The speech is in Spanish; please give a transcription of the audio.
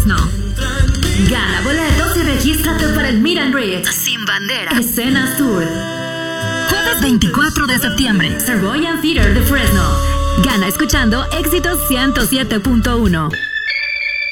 Fresno. Gana boletos y regístrate para el Meet and Greet Sin Bandera Escenas Tour. Jueves 24 de septiembre, Savoy Theater de Fresno. Gana escuchando Éxitos 107.1.